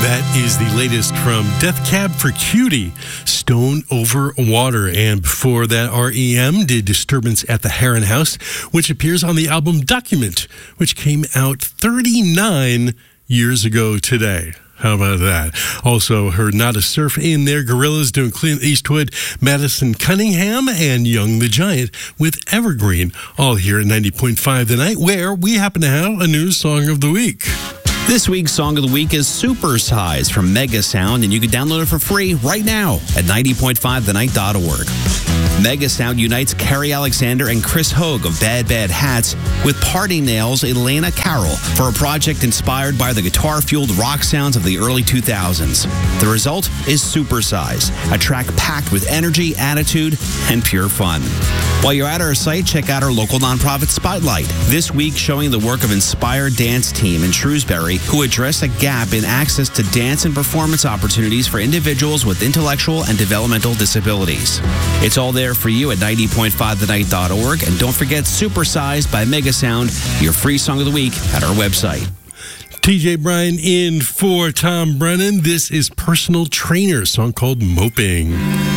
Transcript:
That is the latest from Death Cab for Cutie, Stone Over Water. And before that, REM did Disturbance at the Heron House, which appears on the album Document, which came out 39 years ago today. How about that? Also heard Not a Surf in there, Gorillaz doing Clint Eastwood, Madison Cunningham, and Young the Giant with Evergreen, all here at 90.5 The Night, where we happen to have a new Song of the Week. This week's Song of the Week is Super Size from Mega Sound, and you can download it for free right now at 90.5thenight.org. Mega Sound unites Carrie Alexander and Chris Hogue of Bad Bad Hats with Party Nails' Elena Carroll for a project inspired by the guitar-fueled rock sounds of the early 2000s. The result is Super Size, a track packed with energy, attitude, and pure fun. While you're at our site, check out our local nonprofit Spotlight, this week showing the work of Inspire Dance Team in Shrewsbury, who address a gap in access to dance and performance opportunities for individuals with intellectual and developmental disabilities. It's all there for you at 90.5thenight.org, and don't forget Super Size by Mega Sound, your free Song of the Week at our website. TJ Bryan in for Tom Brennan. This is Personal Trainer, a song called Moping.